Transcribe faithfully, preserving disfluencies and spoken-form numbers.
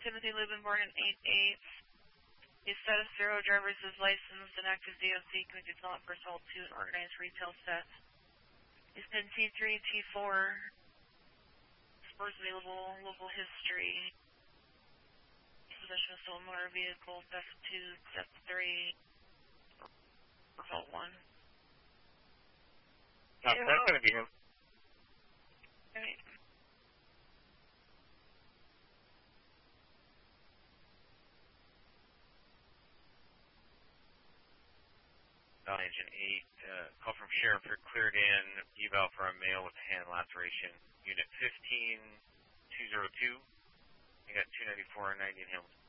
Timothy Lubenborn in eight eight. His status zero, driver's is licensed and active D O C, convicted felon for assault two, and organized retail theft. He's been T three, T four, spurs available, local history, possession of stolen motor vehicle, theft two, step three, assault one. No, that's oh. going to be him. Right. Valley Engine eight, uh, call from Sheriff, you're cleared in, eval for a male with hand laceration. Unit fifteen two zero two, you got two ninety-four and ninety in Hamilton.